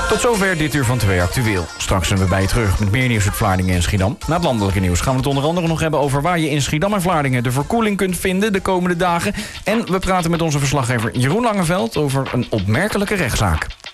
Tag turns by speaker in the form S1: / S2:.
S1: Tot zover dit uur van 2 Actueel. Straks zijn we bij je terug met meer nieuws uit Vlaardingen en Schiedam. Na het landelijke nieuws gaan we het onder andere nog hebben over waar je in Schiedam en Vlaardingen de verkoeling kunt vinden de komende dagen. En we praten met onze verslaggever Jeroen Langeveld over een opmerkelijke rechtszaak.